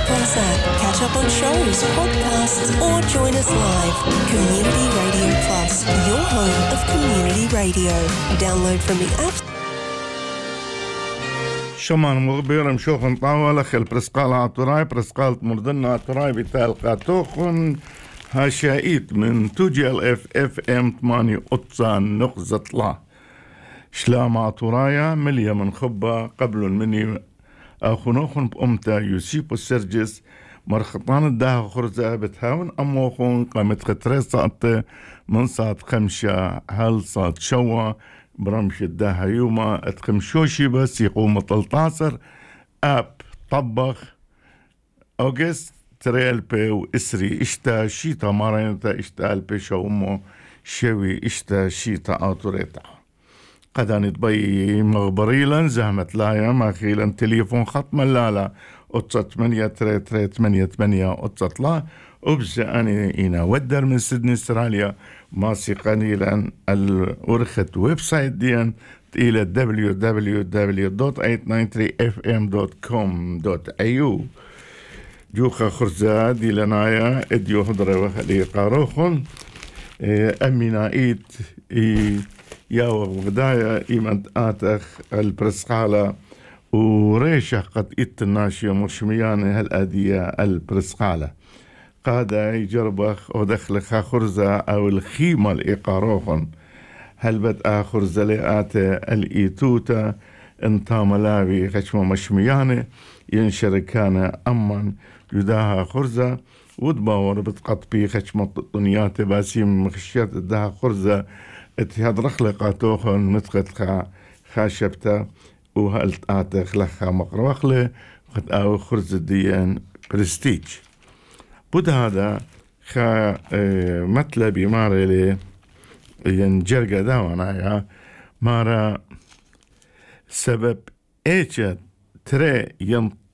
Plus app. Catch up on shows, podcasts, or join us live. Community Radio Plus, your home of community radio. Download from the app. شمان مغبير مشوخن طاولة خل برسقال عطراي برسقال مردنا عطراي بتالقاتوخن هاشايت من توجيل اف ام 8 قطان نقزة لا شلام عطرايا مليا من خبة قبل المني اخونوخن بأمتا يوسيبو سيرجس مرخطان الداه خرزة بتهاون اموخن قامت خطري ساعت من ساعة 5 هل ساعة شوا برمش الداها يوما اتخمشوشي بس يقوم 13 اب طبخ اوغست تريل بي واسري اشتا شيتا مارينتا اشتا البي شومو شوي اشتا شيتا اوتوريتا قدان تبي مغبريلا زهمت لايا ماخيلا تليفون خط ملالا قطة 8 3 8 8 قطة لا وبس أنا إنا ودر من سيدني استراليا ماسي قليلا الورخة ويب سايت ديان إلى www.893fm.com.au جوخا خرزا دي لنايا اديو هدري وخلي قاروخن أمينا إيت ياو غدايا إيمانت آتخ البرسقالة وريشة قد إتناشيو مرشمياني هالأدية البرسقالة قادا يجربخ ودخل خرزة أو الخيمة الإقاروخن هل بد خرزة لآتة الإيتوتا انتا ملاوي خشمة مشميانة ينشركانا أمان يداها خرزة ودباور بتقط بي خشمة الدنيات باسيم مخشيات داها خرزة اتهاد رخلقاتوخن متقت خاشبتا وهل آتة خلقها مقروخلة قد أو خرزة ديان برستيج بود هذا خا مطلبي مارا لي ينجرقا داوانا يا مارا سبب ايجا تري